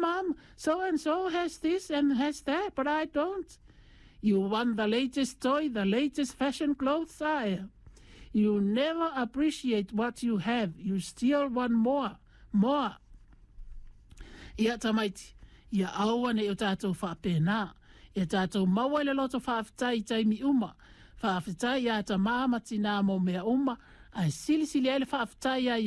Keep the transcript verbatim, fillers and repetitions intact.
Mom, so-and-so has this and has that, but I don't. You want the latest toy, the latest fashion clothes, sire. You never appreciate what you have. You still want more, more. Ia tamaiti, ia aua ne o tātou whapena. Ia tātou maua le loto whaafitai taimi uma. Whaafitai ia ta māma tina mo mea uma. Ai sili sili ele whaafitai ia